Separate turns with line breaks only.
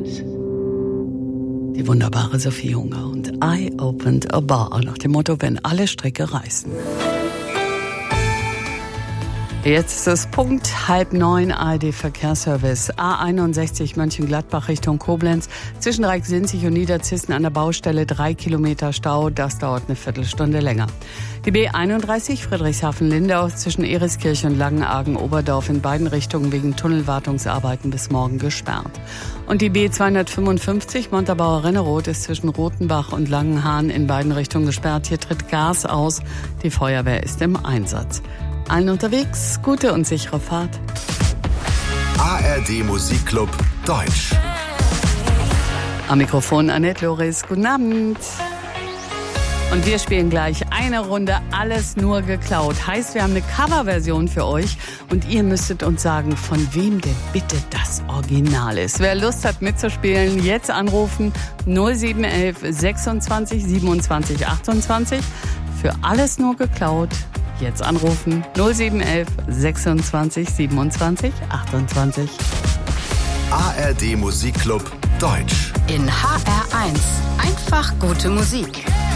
Die wunderbare Sophie Hunger und I Opened a Bar nach dem Motto, wenn alle Stricke reißen. Jetzt ist es Punkt 8:30 ARD-Verkehrsservice. A61 Mönchengladbach Richtung Koblenz. Zwischen Reik-Sinzig und Niederzissen an der Baustelle 3 Kilometer Stau. Das dauert eine Viertelstunde länger. Die B31 Friedrichshafen-Lindau zwischen Eriskirch und Langenargen-Oberdorf in beiden Richtungen wegen Tunnelwartungsarbeiten bis morgen gesperrt. Und die B255 Montabaur-Renneroth ist zwischen Rothenbach und Langenhahn in beiden Richtungen gesperrt. Hier tritt Gas aus. Die Feuerwehr ist im Einsatz. Allen unterwegs, gute und sichere Fahrt.
ARD Musikclub Deutsch.
Am Mikrofon Annette Loris, guten Abend. Und wir spielen gleich eine Runde Alles nur geklaut. Heißt, wir haben eine Coverversion für euch und ihr müsstet uns sagen, von wem denn bitte das Original ist. Wer Lust hat mitzuspielen, jetzt anrufen 0711 26 27 28. Für Alles nur geklaut. Jetzt anrufen 0711 26 27 28.
ARD Musikclub Deutsch.
In HR1. Einfach gute Musik.